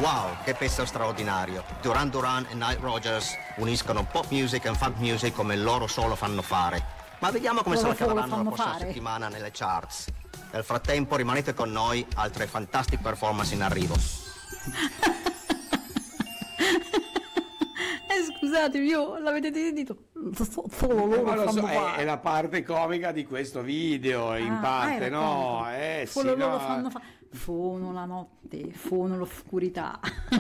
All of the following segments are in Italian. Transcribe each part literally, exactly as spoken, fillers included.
Wow, che pezzo straordinario. Duran Duran e Nile Rodgers uniscono pop music e funk music come loro solo fanno fare. Ma vediamo come se la caveranno la prossima fare. settimana nelle charts. Nel frattempo rimanete con noi, altre fantastic performance in arrivo. Eh, scusatevi, io l'avete detto solo loro ma lo fanno so, fare. È, è la parte comica di questo video, in Ah, parte, ah, no? Eh, solo sì, loro no. fanno fare. Fono la notte, fono l'oscurità.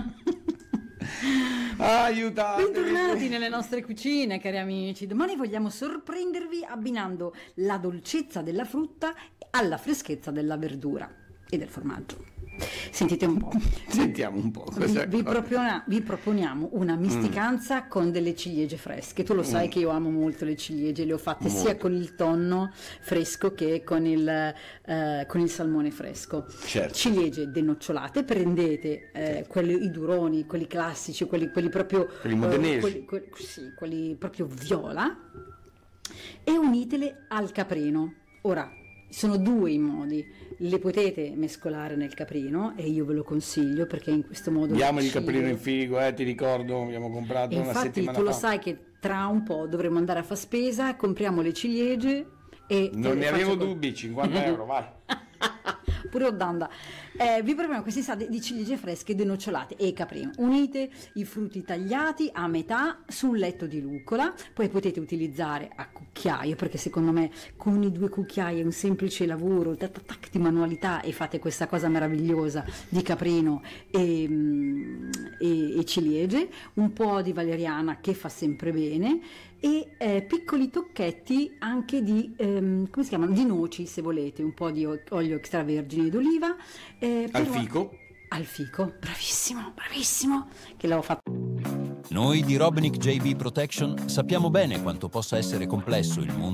Aiutatemi. Bentornati nelle nostre cucine, cari amici. Domani vogliamo sorprendervi abbinando la dolcezza della frutta alla freschezza della verdura e del formaggio. Sentite un po'. Sentiamo un po'. Vi, vi, proponiamo, vi proponiamo una misticanza mm. con delle ciliegie fresche. Tu lo sai mm. che io amo molto le ciliegie, le ho fatte molto. sia con il tonno fresco che con il, eh, con il salmone fresco. Certo. Ciliegie denocciolate, prendete eh, certo. quelli, i duroni, quelli classici, quelli, quelli proprio quelli modenesi, eh, quelli, quelli, sì, quelli proprio viola, e unitele al caprino. Ora, sono due i modi, le potete mescolare nel caprino e io ve lo consiglio perché in questo modo abbiamo il caprino in figo, eh, ti ricordo, abbiamo comprato e una infatti settimana tu fa. Lo sai che tra un po' dovremo andare a fare spesa, compriamo le ciliegie e non ne avevo con... dubbi, cinquanta euro, vai. Pure Oddanda. Eh, vi proponiamo questi sade di ciliegie fresche denocciolate e caprino. Unite i frutti tagliati a metà su un letto di lucola, poi potete utilizzare a cucchiaio, perché secondo me con i due cucchiai è un semplice lavoro tac, tac, tac, di manualità e fate questa cosa meravigliosa di caprino e, e, e ciliegie, un po' di valeriana che fa sempre bene e eh, piccoli tocchetti anche di ehm, come si chiamano? Di noci, se volete, un po' di olio extravergine d'oliva. Eh, al però... fico? Al fico, bravissimo, bravissimo, che l'avevo fatto. Noi di Robinic J B Protection sappiamo bene quanto possa essere complesso il mondo